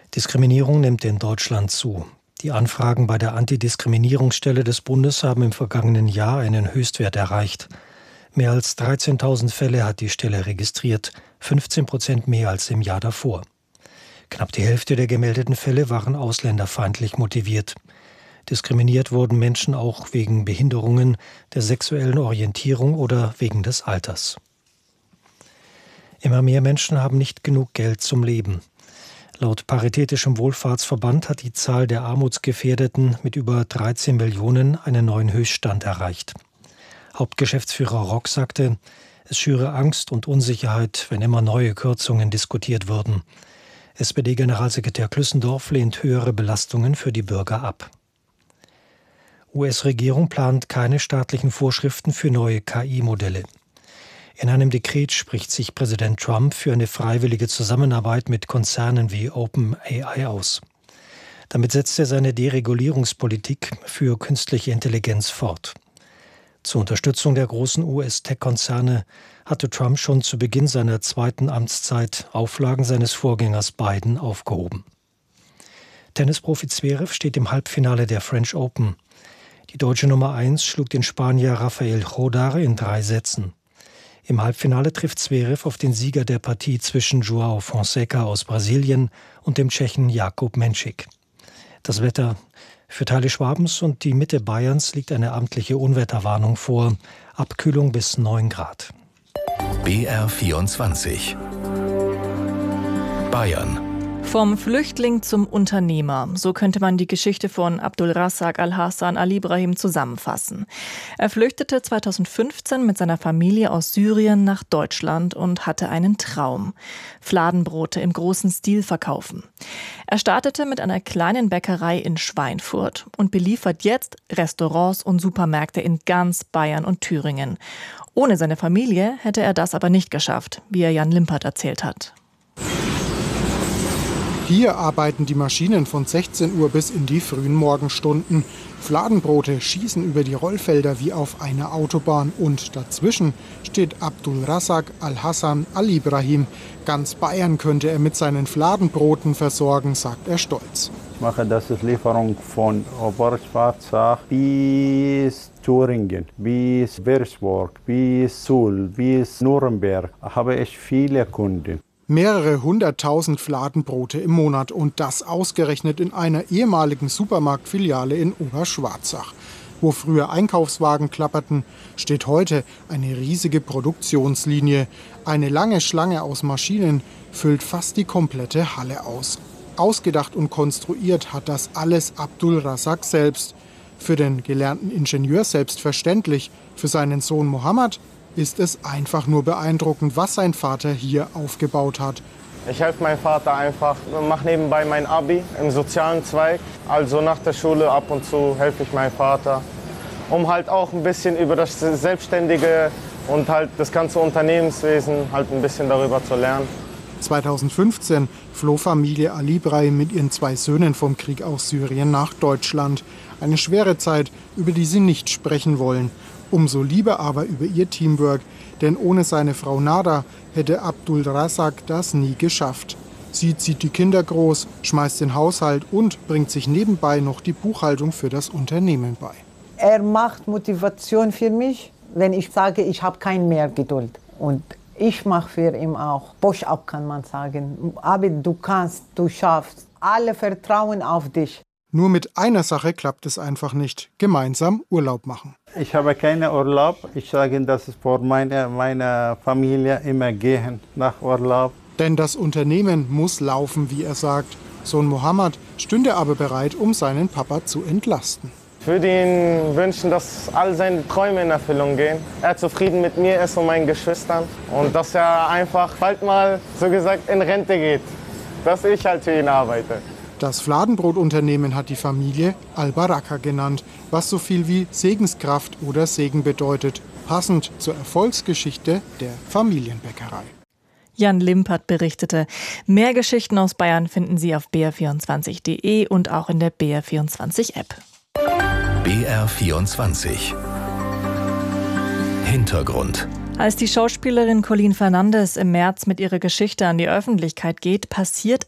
Diskriminierung nimmt in Deutschland zu. Die Anfragen bei der Antidiskriminierungsstelle des Bundes haben im vergangenen Jahr einen Höchstwert erreicht. Mehr als 13.000 Fälle hat die Stelle registriert, 15% mehr als im Jahr davor. Knapp die Hälfte der gemeldeten Fälle waren ausländerfeindlich motiviert. Diskriminiert wurden Menschen auch wegen Behinderungen, der sexuellen Orientierung oder wegen des Alters. Immer mehr Menschen haben nicht genug Geld zum Leben. Laut Paritätischem Wohlfahrtsverband hat die Zahl der Armutsgefährdeten mit über 13 Millionen einen neuen Höchststand erreicht. Hauptgeschäftsführer Rock sagte, es schüre Angst und Unsicherheit, wenn immer neue Kürzungen diskutiert würden. SPD-Generalsekretär Klüssendorf lehnt höhere Belastungen für die Bürger ab. US-Regierung plant keine staatlichen Vorschriften für neue KI-Modelle. In einem Dekret spricht sich Präsident Trump für eine freiwillige Zusammenarbeit mit Konzernen wie OpenAI aus. Damit setzt er seine Deregulierungspolitik für künstliche Intelligenz fort. Zur Unterstützung der großen US-Tech-Konzerne hatte Trump schon zu Beginn seiner zweiten Amtszeit Auflagen seines Vorgängers Biden aufgehoben. Tennisprofi Zverev steht im Halbfinale der French Open. Die deutsche Nummer 1 schlug den Spanier Rafael Chodar in 3 Sätzen. Im Halbfinale trifft Zverev auf den Sieger der Partie zwischen João Fonseca aus Brasilien und dem Tschechen Jakub Menšík. Das Wetter: Für Teile Schwabens und die Mitte Bayerns liegt eine amtliche Unwetterwarnung vor. Abkühlung bis 9 Grad. BR24 Bayern. Vom Flüchtling zum Unternehmer. So könnte man die Geschichte von Abdulrazak Al-Hassan Al-Ibrahim zusammenfassen. Er flüchtete 2015 mit seiner Familie aus Syrien nach Deutschland und hatte einen Traum: Fladenbrote im großen Stil verkaufen. Er startete mit einer kleinen Bäckerei in Schweinfurt und beliefert jetzt Restaurants und Supermärkte in ganz Bayern und Thüringen. Ohne seine Familie hätte er das aber nicht geschafft, wie er Jan Limpert erzählt hat. Hier arbeiten die Maschinen von 16 Uhr bis in die frühen Morgenstunden. Fladenbrote schießen über die Rollfelder wie auf einer Autobahn. Und dazwischen steht Abdulrazak Al-Hassan Al-Ibrahim. Ganz Bayern könnte er mit seinen Fladenbroten versorgen, sagt er stolz. Ich mache das als Lieferung von Oberschwarzach bis Thüringen, bis Würzburg, bis Suhl, bis Nürnberg. Habe ich viele Kunden. Mehrere 100.000 Fladenbrote im Monat und das ausgerechnet in einer ehemaligen Supermarktfiliale in Oberschwarzach. Wo früher Einkaufswagen klapperten, steht heute eine riesige Produktionslinie. Eine lange Schlange aus Maschinen füllt fast die komplette Halle aus. Ausgedacht und konstruiert hat das alles Abdulrazak selbst. Für den gelernten Ingenieur selbstverständlich, für seinen Sohn Mohammed ist es einfach nur beeindruckend, was sein Vater hier aufgebaut hat. Ich helfe meinem Vater einfach, mache nebenbei mein Abi im sozialen Zweig. Also nach der Schule ab und zu helfe ich meinem Vater, um halt auch ein bisschen über das Selbstständige und halt das ganze Unternehmenswesen halt ein bisschen darüber zu lernen. 2015 floh Familie Al-Ibrahim mit ihren 2 Söhnen vom Krieg aus Syrien nach Deutschland. Eine schwere Zeit, über die sie nicht sprechen wollen. Umso lieber aber über ihr Teamwork, denn ohne seine Frau Nada hätte Abdulrazak das nie geschafft. Sie zieht die Kinder groß, schmeißt den Haushalt und bringt sich nebenbei noch die Buchhaltung für das Unternehmen bei. Er macht Motivation für mich, wenn ich sage, ich habe kein mehr Geduld. Und ich mache für ihn auch. Push up kann man sagen. Aber du kannst, du schaffst. Alle vertrauen auf dich. Nur mit einer Sache klappt es einfach nicht: gemeinsam Urlaub machen. Ich habe keinen Urlaub. Ich sage, das ist für meine Familie immer gehen nach Urlaub. Denn das Unternehmen muss laufen, wie er sagt. Sohn Mohammed stünde aber bereit, um seinen Papa zu entlasten. Ich würde ihm wünschen, dass all seine Träume in Erfüllung gehen. Er zufrieden mit mir ist und meinen Geschwistern. Und dass er einfach bald mal, so gesagt, in Rente geht. Dass ich halt für ihn arbeite. Das Fladenbrotunternehmen hat die Familie Al-Baraka genannt, was so viel wie Segenskraft oder Segen bedeutet. Passend zur Erfolgsgeschichte der Familienbäckerei. Jan Limpert berichtete. Mehr Geschichten aus Bayern finden Sie auf br24.de und auch in der BR24-App. BR24 Hintergrund. Als die Schauspielerin Colleen Fernandes im März mit ihrer Geschichte an die Öffentlichkeit geht, passiert